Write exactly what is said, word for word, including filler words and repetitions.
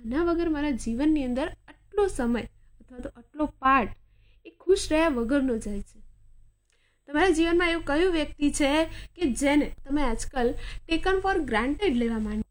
આના વગર મારા જીવનની અંદર આટલો સમય અથવા તો આટલો પાર્ટ એ ખુશ રહ્યા વગરનો જાય છે. તમારા જીવનમાં એવું કયું વ્યક્તિ છે કે જેને તમે આજકાલ ટેકન ફોર ગ્રાન્ટેડ લેવા માંડો?